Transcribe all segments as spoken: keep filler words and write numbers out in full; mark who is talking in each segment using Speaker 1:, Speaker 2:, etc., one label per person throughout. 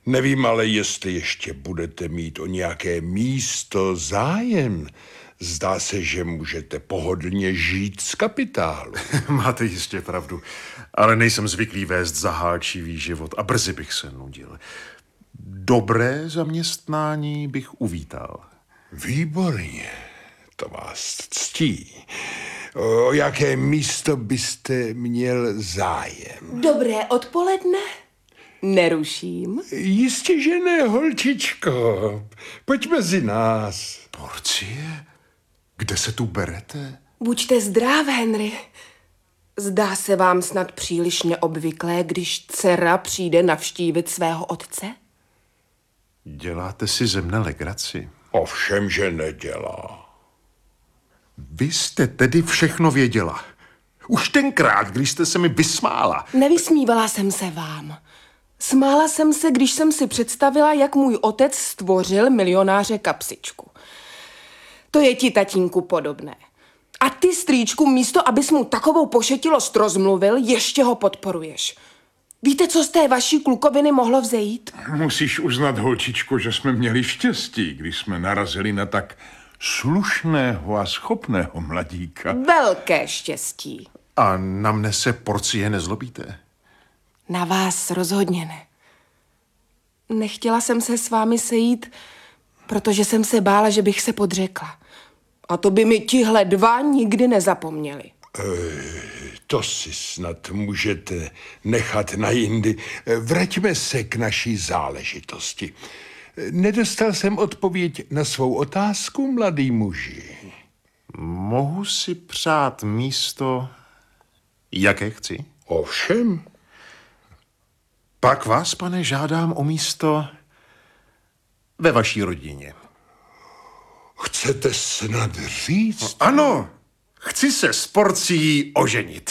Speaker 1: Nevím ale, jestli ještě budete mít o nějaké místo zájem. Zdá se, že můžete pohodlně žít z kapitálu.
Speaker 2: Máte jistě pravdu, ale nejsem zvyklý vést zaháčivý život a brzy bych se nudil. Dobré zaměstnání bych uvítal.
Speaker 1: Výborně, to vás ctí. O jaké místo byste měl zájem?
Speaker 3: Dobré odpoledne. Neruším?
Speaker 1: Jistě, že ne, holčičko. Pojď mezi nás.
Speaker 2: Porcie? Kde se tu berete?
Speaker 3: Buďte zdrav, Henry. Zdá se vám snad příliš neobvyklé, když dcera přijde navštívit svého otce?
Speaker 2: Děláte si ze mne legraci.
Speaker 1: Ovšem, že nedělá.
Speaker 2: Vy jste tedy všechno věděla. Už tenkrát, když jste se mi vysmála.
Speaker 3: Nevysmívala jsem se vám. Smála jsem se, když jsem si představila, jak můj otec stvořil milionáře Kapsičku. To je ti, tatínku, podobné. A ty, strýčku, místo, abys mu takovou pošetilost rozmluvil, ještě ho podporuješ. Víte, co z té vaší klukoviny mohlo vzejít?
Speaker 4: Musíš uznat, holčičko, že jsme měli štěstí, když jsme narazili na tak slušného a schopného mladíka.
Speaker 3: Velké štěstí.
Speaker 2: A na mne se, Porcie, nezlobíte?
Speaker 3: Na vás rozhodně ne. Nechtěla jsem se s vámi sejít, protože jsem se bála, že bych se podřekla. A to by mi tihle dva nikdy nezapomněli.
Speaker 1: E, to si snad můžete nechat na jindy. Vraťme se k naší záležitosti. Nedostal jsem odpověď na svou otázku, mladý muži.
Speaker 2: Mohu si přát místo, jaké chci?
Speaker 1: Ovšem.
Speaker 2: Pak vás, pane, žádám o místo ve vaší rodině.
Speaker 1: Chcete snad říct?
Speaker 2: No, ano, chci se s Porcií oženit.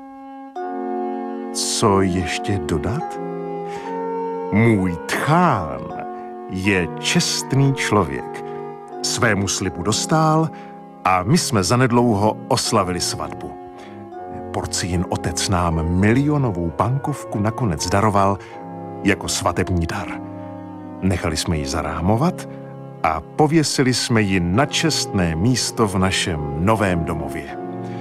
Speaker 2: Co ještě dodat? Můj tchán je čestný člověk. Svému slibu dostál a my jsme zanedlouho oslavili svatbu. Porciin otec nám milionovou bankovku nakonec daroval jako svatební dar. Nechali jsme ji zarámovat a pověsili jsme ji na čestné místo v našem novém domově.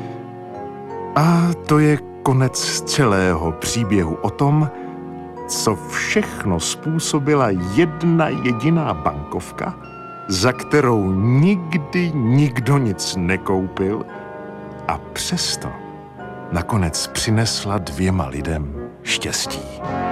Speaker 2: A to je konec celého příběhu o tom, co všechno způsobila jedna jediná bankovka, za kterou nikdy nikdo nic nekoupil a přesto nakonec přinesla dvěma lidem štěstí.